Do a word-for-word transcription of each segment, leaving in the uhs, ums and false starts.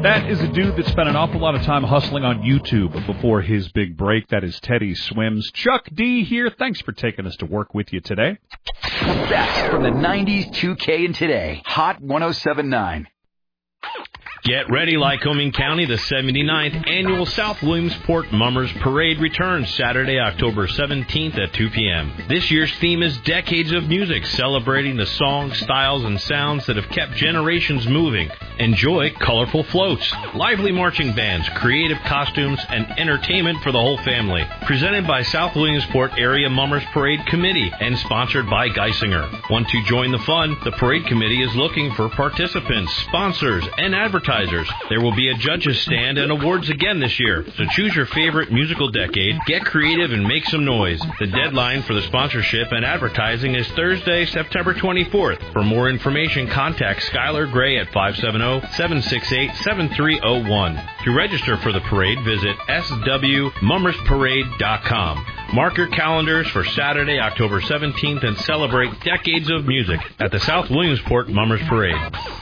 That is a dude that spent an awful lot of time hustling on YouTube before his big break. That is Teddy Swims. Chuck D here. Thanks for taking us to work with you today. Best from the nineties, two K, and today. Hot one oh seven point nine. Get ready, Lycoming County. The seventy-ninth Annual South Williamsport Mummers Parade returns Saturday, October seventeenth at two p.m. This year's theme is Decades of Music, celebrating the songs, styles, and sounds that have kept generations moving. Enjoy colorful floats, lively marching bands, creative costumes, and entertainment for the whole family. Presented by South Williamsport Area Mummers Parade Committee and sponsored by Geisinger. Want to join the fun? The Parade Committee is looking for participants, sponsors, and advertisers. There will be a judges stand and awards again this year. So choose your favorite musical decade, get creative, and make some noise. The deadline for the sponsorship and advertising is Thursday, September twenty-fourth. For more information, contact Skylar Gray at five seven zero, seven six eight, seven three zero one. To register for the parade, visit s w mummers parade dot com. Mark your calendars for Saturday, October seventeenth, and celebrate decades of music at the South Williamsport Mummers Parade.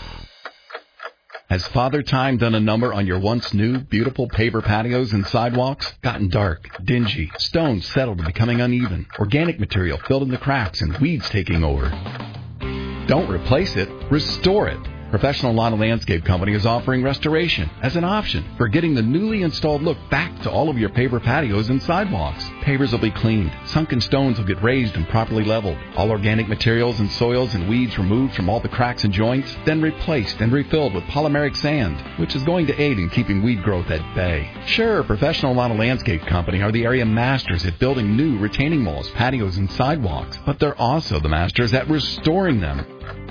Has Father Time done a number on your once new, beautiful paver patios and sidewalks? Gotten dark, dingy, stones settled to becoming uneven, organic material filled in the cracks, and weeds taking over? Don't replace it, restore it. Professional Lawn and Landscape Company is offering restoration as an option for getting the newly installed look back to all of your paver patios and sidewalks. Pavers will be cleaned, sunken stones will get raised and properly leveled, all organic materials and soils and weeds removed from all the cracks and joints, then replaced and refilled with polymeric sand, which is going to aid in keeping weed growth at bay. Sure, Professional Lawn and Landscape Company are the area masters at building new retaining walls, patios, and sidewalks, but they're also the masters at restoring them.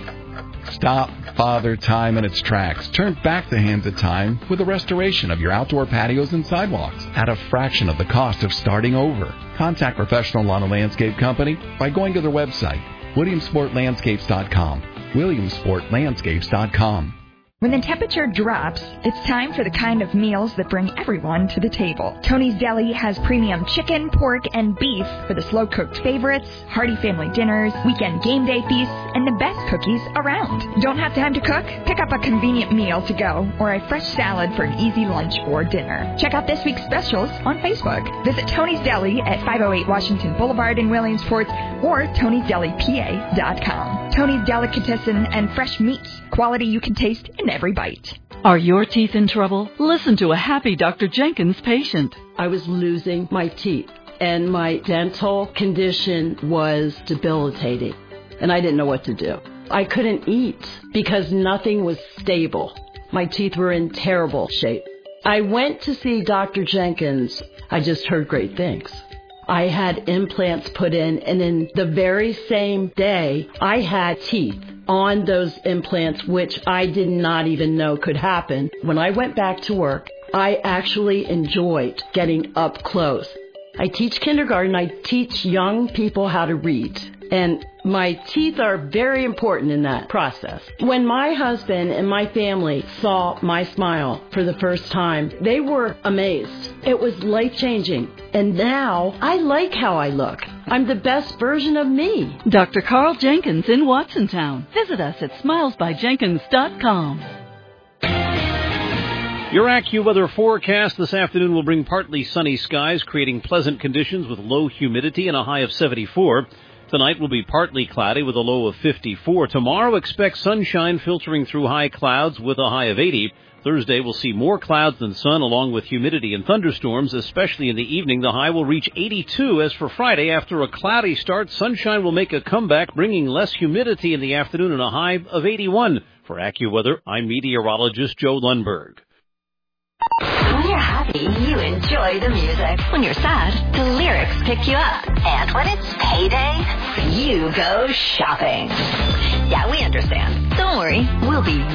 Stop Father Time in its tracks. Turn back the hands of time with the restoration of your outdoor patios and sidewalks at a fraction of the cost of starting over. Contact Professional Lawn and Landscape Company by going to their website, williamsport landscapes dot com. williamsport landscapes dot com. When the temperature drops, it's time for the kind of meals that bring everyone to the table. Tony's Deli has premium chicken, pork, and beef for the slow-cooked favorites, hearty family dinners, weekend game day feasts, and the best cookies around. Don't have time to cook? Pick up a convenient meal to go or a fresh salad for an easy lunch or dinner. Check out this week's specials on Facebook. Visit Tony's Deli at five oh eight Washington Boulevard in Williamsport or tonys deli p a dot com. Tony's Delicatessen and fresh meats, quality you can taste in every bite. Are your teeth in trouble? Listen to a happy Doctor Jenkins patient. I was losing my teeth, and my dental condition was debilitating, and I didn't know what to do. I couldn't eat because nothing was stable. My teeth were in terrible shape. I went to see Doctor Jenkins. I just heard great things. I had implants put in, and in the very same day, I had teeth on those implants, which I did not even know could happen. When I went back to work, I actually enjoyed getting up close. I teach kindergarten. I teach young people how to read. And my teeth are very important in that process. When my husband and my family saw my smile for the first time, they were amazed. It was life-changing. And now I like how I look. I'm the best version of me. Doctor Carl Jenkins in Watsontown. Visit us at smiles by jenkins dot com. Your AccuWeather forecast this afternoon will bring partly sunny skies, creating pleasant conditions with low humidity and a high of seventy-four. Tonight will be partly cloudy with a low of fifty-four. Tomorrow, expect sunshine filtering through high clouds with a high of eighty. Thursday, we'll see more clouds than sun along with humidity and thunderstorms, especially in the evening. The high will reach eighty-two. As for Friday, after a cloudy start, sunshine will make a comeback, bringing less humidity in the afternoon and a high of eighty-one. For AccuWeather, I'm meteorologist Joe Lundberg. When you're happy, you enjoy the music. When you're sad, the lyrics pick you up. And when it's payday, you go shopping. Yeah, we understand. Don't worry, we'll be